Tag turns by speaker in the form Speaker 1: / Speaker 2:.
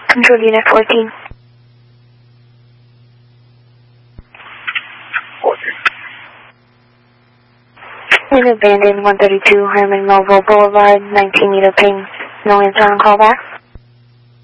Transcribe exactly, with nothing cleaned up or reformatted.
Speaker 1: Control Unit fourteen.
Speaker 2: fourteen.
Speaker 1: In abandoned one thirty-two Herman Melville Boulevard, nineteen Needle Ping. No answer on callback.